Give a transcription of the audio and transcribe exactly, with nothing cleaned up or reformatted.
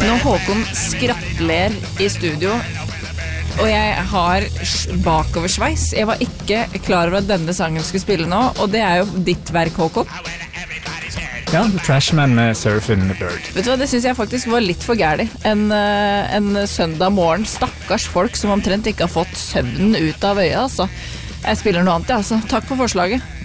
Når Håkon skrattler i studio, og jeg har bakoversveis, jeg var ikke klar over at denne sangen skulle spille nå, og det er jo ditt verk, Håkon. Ja, The Trashman med Surfing the Bird. Vet du hva, det synes jeg faktisk var litt for gærlig. En, en søndag morgen, stakkars folk som omtrent ikke har fått søvnen ut av øya, altså. Jeg spiller noe annet, ja, altså. Takk for forslaget.